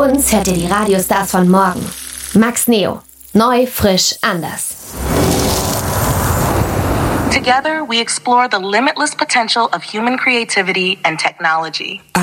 uns hört ihr die Radiostars von morgen. Max Neo. Neu, frisch, anders. Together, we explore the limitless potential of human creativity and technology.